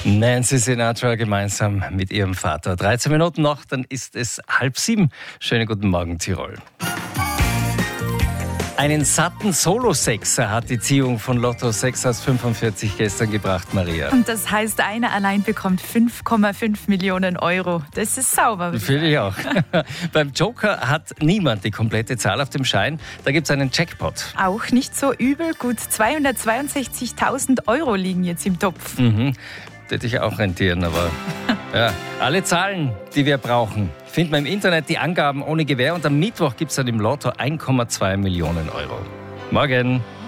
Nancy Sinatra gemeinsam mit ihrem Vater. 13 Minuten noch, dann ist es 6:30. Schönen guten Morgen, Tirol. Einen satten Solo-Sechser hat die Ziehung von Lotto 6 aus 45 gestern gebracht, Maria. Und das heißt, einer allein bekommt 5,5 Millionen Euro. Das ist sauber. Finde ich auch. Beim Joker hat niemand die komplette Zahl auf dem Schein. Da gibt es einen Jackpot. Auch nicht so übel. Gut 262.000 Euro liegen jetzt im Topf. Hätte ich auch rentieren, aber ja, alle Zahlen, die wir brauchen, finden wir im Internet, die Angaben ohne Gewähr. Und am Mittwoch gibt es dann im Lotto 1,2 Millionen Euro. Morgen.